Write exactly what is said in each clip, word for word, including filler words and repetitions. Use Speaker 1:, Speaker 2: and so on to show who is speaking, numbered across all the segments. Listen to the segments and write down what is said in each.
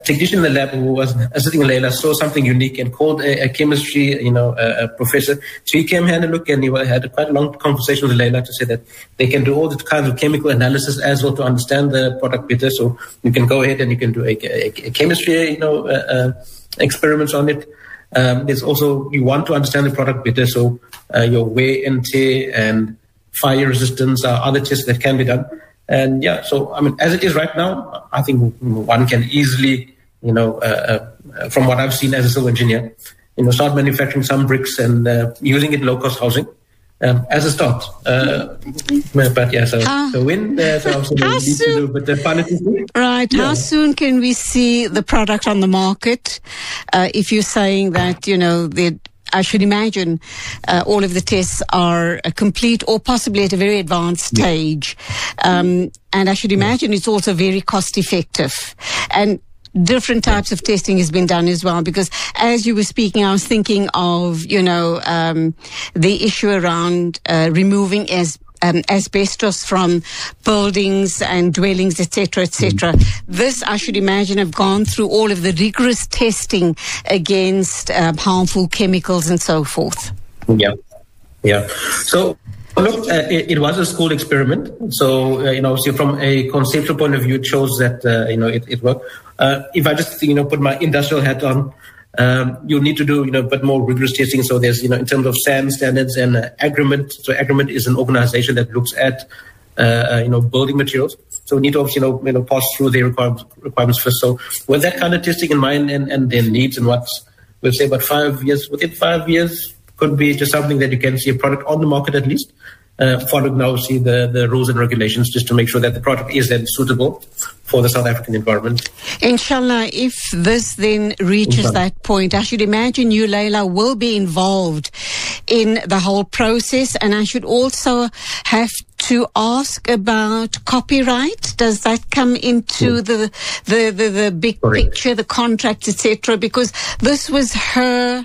Speaker 1: technician in the lab who was assisting Layla saw something unique and called a, a chemistry, you know, a, a professor. So he came here and looked, and he had quite a long conversation with Layla to say that they can do all the kinds of chemical analysis as well to understand the product better. So you can go ahead and you can do a, a, a chemistry, you know, uh, uh, experiments on it. Um, there's also, you want to understand the product better. So uh, your wear and tear and fire resistance are other tests that can be done. And yeah, so, I mean, as it is right now, I think one can easily, you know, uh, uh, from what I've seen as a civil engineer, you know, start manufacturing some bricks and uh, using it in low-cost housing um, as a start. Uh, but yeah, so,
Speaker 2: how,
Speaker 1: so when uh, so obviously we need
Speaker 2: soon,
Speaker 1: to do, but the fun is
Speaker 2: right. Yeah. How soon can we see the product on the market? Uh, if you're saying that, you know, the I should imagine uh, all of the tests are uh, complete or possibly at a very advanced stage. Um, and I should imagine it's also very cost effective. And different types of testing has been done as well, because as you were speaking, I was thinking of, you know, um, the issue around uh, removing as Um, asbestos from buildings and dwellings, et cetera, et cetera. This, I should imagine, have gone through all of the rigorous testing against um, harmful chemicals and so forth.
Speaker 1: Yeah, yeah. So, look, uh, it, it was a school experiment. So, uh, you know, see, from a conceptual point of view, it shows that, uh, you know, it, it worked. Uh, if I just, you know, put my industrial hat on, Um, you need to do, you know, but more rigorous testing. So there's, you know, in terms of S A N standards and uh, Agreement. So Agreement is an organization that looks at, uh, you know, building materials. So we need to obviously, you know, you know pass through their requirements, requirements first. So with that kind of testing in mind and, and their needs and what's, we'll say about five years, within five years could be just something that you can see a product on the market at least. Uh, following now, see the, the rules and regulations just to make sure that the product is then suitable for the South African environment.
Speaker 2: Inshallah, if this then reaches Inshallah. that point, I should imagine you, Layla, will be involved in the whole process. And I should also have to ask about copyright. Does that come into mm. the, the, the, the big Correct. picture, the contract, et cetera? Because this was her...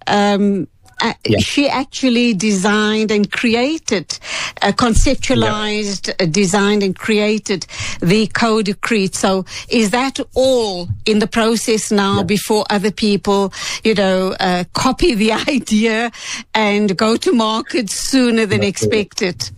Speaker 2: Um, Uh, yeah. She actually designed and created, uh, conceptualized, yeah. uh, designed and created the code decree. So is that all in the process now yeah. before other people, you know, uh, copy the idea and go to market sooner than That's expected? It.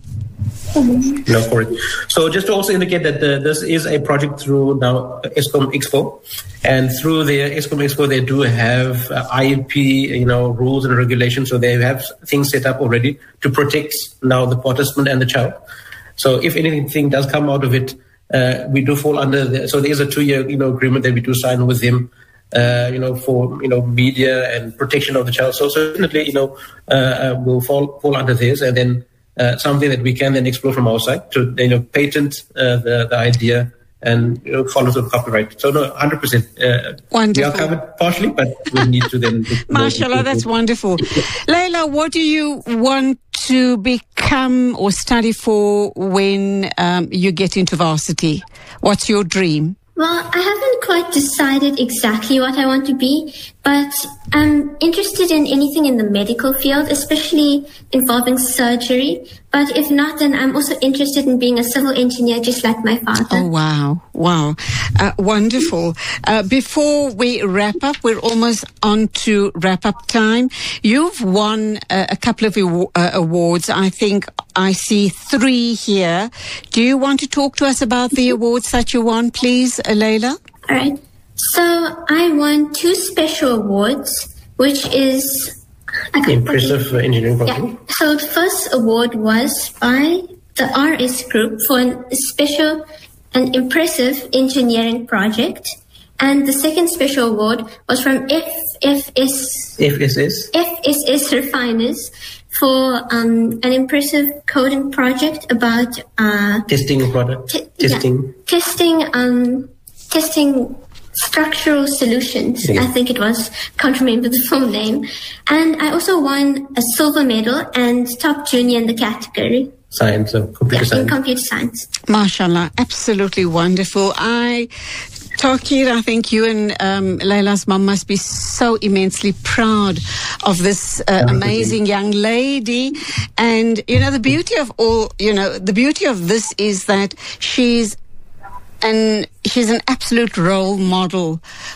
Speaker 1: No, correct. So just to also indicate that the, this is a project through now Eskom Expo, and through the Eskom Expo they do have uh, I P, you know, rules and regulations. So they have things set up already to protect now the participant and the child. So if anything does come out of it, uh, we do fall under the, so there is a two-year, you know, agreement that we do sign with them, uh, you know, for, you know, media and protection of the child. So certainly, you know, uh, uh, we'll fall, fall under this, and then Uh, something that we can then explore from our side to, you know, patent uh, the, the idea and, you know, follow through copyright. So no, one hundred percent. Uh,
Speaker 2: wonderful.
Speaker 1: We are covered partially, but we need to then...
Speaker 2: Mashallah, that's wonderful. Layla, what do you want to become or study for when um, you get into varsity? What's your dream?
Speaker 3: Well, I haven't quite decided exactly what I want to be, but I'm interested in anything in the medical field, especially involving surgery. But if not, then I'm also interested in being a civil engineer, just like my father.
Speaker 2: Oh, wow. Wow. Uh, wonderful. Uh, before we wrap up, we're almost on to wrap-up time. You've won uh, a couple of aw- uh, awards. I think I see three here. Do you want to talk to us about the awards that you won, please, uh, Layla?
Speaker 3: All right. So I won two special awards, which is...
Speaker 1: Impressive engineering project.
Speaker 3: Yeah. So the first award was by the R S Group for a special and impressive engineering project. And the second special award was from F F S...
Speaker 1: F S S?
Speaker 3: F S S Refiners for um, an impressive coding project about... Uh,
Speaker 1: testing product. T- testing.
Speaker 3: Yeah, testing, um, testing... structural solutions, yeah. I think it was. Can't remember the full name. And I also won a silver medal and top junior in the category.
Speaker 1: Science, so computer
Speaker 3: yeah,
Speaker 1: science.
Speaker 3: In computer science.
Speaker 2: Mashallah, absolutely wonderful. I, Takir, I think you and um, Layla's mum must be so immensely proud of this uh, amazing young lady. And, you know, the beauty of all, you know, the beauty of this is that she's And she's an absolute role model